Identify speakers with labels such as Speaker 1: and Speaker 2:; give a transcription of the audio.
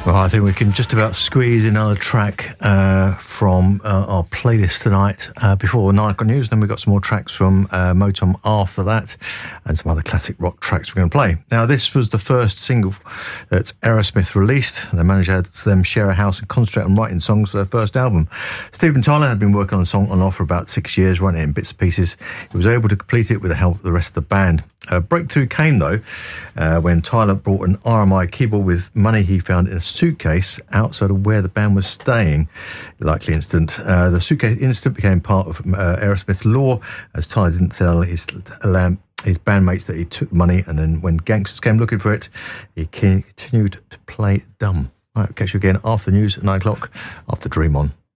Speaker 1: Well, I think we can just about squeeze another track from our playlist tonight before 9 o'clock news. Then we've got some more tracks from Motom after that and some other classic rock tracks we're going to play. Now, this was the first single that Aerosmith released. They managed to have them share a house and concentrate on writing songs for their first album. Steven Tyler had been working on the song on and off for about 6 years, writing it in bits and pieces. He was able to complete it with the help of the rest of the band. A breakthrough came, though, when Tyler brought an RMI keyboard with money he found in a suitcase outside of where the band was staying. Likely incident. The suitcase incident became part of Aerosmith lore, as Tyler didn't tell his bandmates that he took money, and then when gangsters came looking for it, he continued to play dumb. Right, catch you again after the news at 9 o'clock after Dream On.